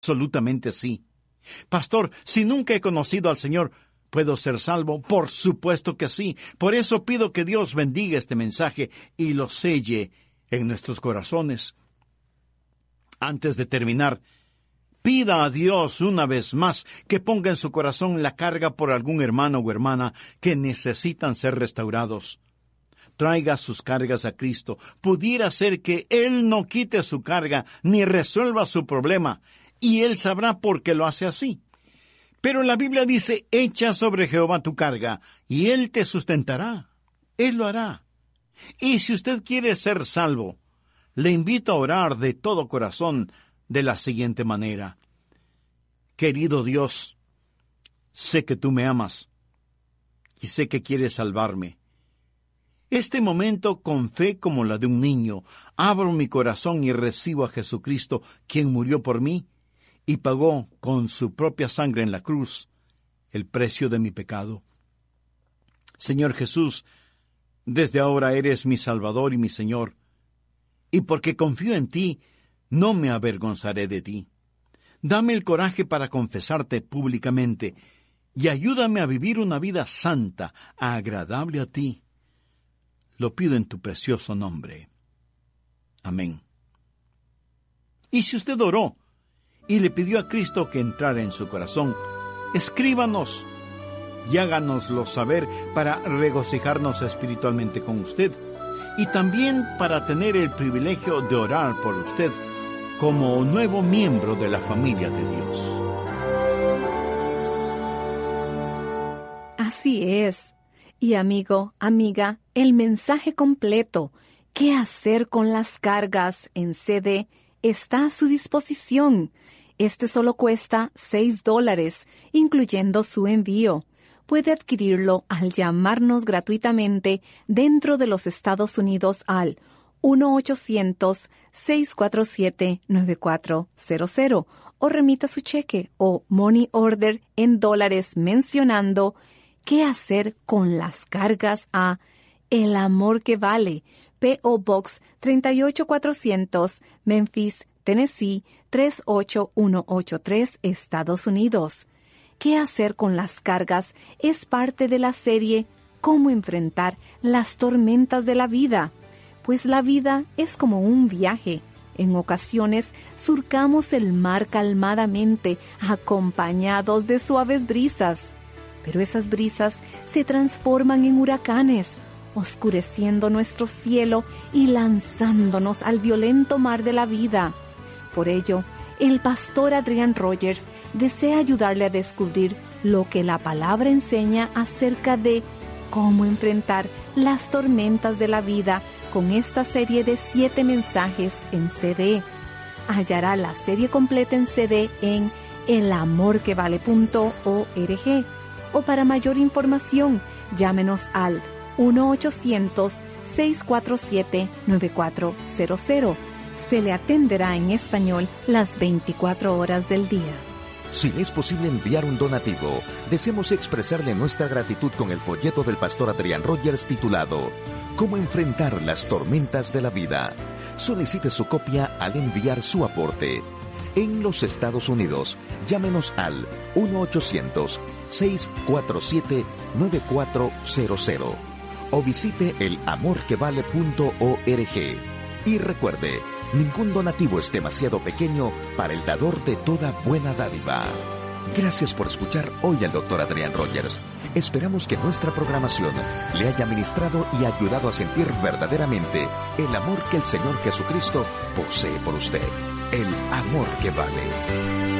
Absolutamente sí. Pastor, si nunca he conocido al Señor, ¿puedo ser salvo? Por supuesto que sí. Por eso pido que Dios bendiga este mensaje y lo selle en nuestros corazones. Antes de terminar, pida a Dios una vez más que ponga en su corazón la carga por algún hermano o hermana que necesitan ser restaurados. Traiga sus cargas a Cristo. Pudiera ser que Él no quite su carga ni resuelva su problema, y Él sabrá por qué lo hace así. Pero la Biblia dice, echa sobre Jehová tu carga, y Él te sustentará. Él lo hará. Y si usted quiere ser salvo, le invito a orar de todo corazón de la siguiente manera. Querido Dios, sé que tú me amas, y sé que quieres salvarme. Este momento, con fe como la de un niño, abro mi corazón y recibo a Jesucristo, quien murió por mí y pagó con su propia sangre en la cruz el precio de mi pecado. Señor Jesús, desde ahora eres mi Salvador y mi Señor, y porque confío en ti, no me avergonzaré de ti. Dame el coraje para confesarte públicamente y ayúdame a vivir una vida santa, agradable a ti. Lo pido en tu precioso nombre. Amén. Y si usted oró y le pidió a Cristo que entrara en su corazón, escríbanos y háganoslo saber para regocijarnos espiritualmente con usted y también para tener el privilegio de orar por usted como nuevo miembro de la familia de Dios. Así es. Y amigo, amiga, el mensaje completo, ¿qué hacer con las cargas en CD?, está a su disposición. Este solo cuesta $6, incluyendo su envío. Puede adquirirlo al llamarnos gratuitamente dentro de los Estados Unidos al 1-800-647-9400 o remita su cheque o money order en dólares mencionando ¿qué hacer con las cargas? A El Amor que Vale, P.O. Box 38400, Memphis, Tennessee 38183, Estados Unidos. ¿Qué hacer con las cargas? Es parte de la serie ¿Cómo enfrentar las tormentas de la vida? Pues la vida es como un viaje. En ocasiones surcamos el mar calmadamente, acompañados de suaves brisas. Pero esas brisas se transforman en huracanes, oscureciendo nuestro cielo y lanzándonos al violento mar de la vida. Por ello, el pastor Adrian Rogers desea ayudarle a descubrir lo que la palabra enseña acerca de cómo enfrentar las tormentas de la vida con esta serie de 7 mensajes en CD. Hallará la serie completa en CD en elamorquevale.org. O para mayor información, llámenos al 1-800-647-9400. Se le atenderá en español las 24 horas del día. Si le es posible enviar un donativo, deseamos expresarle nuestra gratitud con el folleto del pastor Adrian Rogers titulado ¿Cómo enfrentar las tormentas de la vida? Solicite su copia al enviar su aporte. En los Estados Unidos, llámenos al 1-800-647-9400 o visite elamorquevale.org. Y recuerde, ningún donativo es demasiado pequeño para el dador de toda buena dádiva. Gracias por escuchar hoy al Dr. Adrian Rogers. Esperamos que nuestra programación le haya ministrado y ayudado a sentir verdaderamente el amor que el Señor Jesucristo posee por usted. El amor que vale.